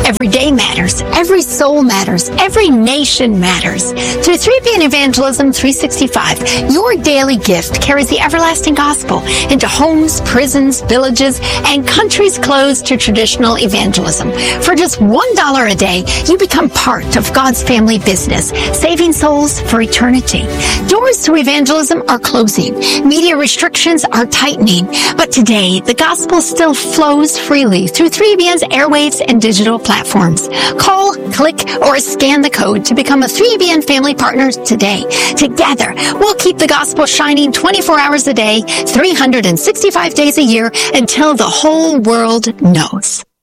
Every day matters. Every soul matters. Every nation matters. Through 3BN Evangelism 365, your daily gift carries the everlasting gospel into homes, prisons, villages, and countries closed to traditional evangelism. For just $1 a day, you become part of God's family business, saving souls for eternity. Doors to evangelism are closing. Media restrictions are tightening. But today, the gospel still flows freely through 3BN's airwaves and digital platforms. Call, click, or scan the code to become a 3BN family partner today. Together, we'll keep the gospel shining 24 hours a day, 365 days a year until the whole world knows.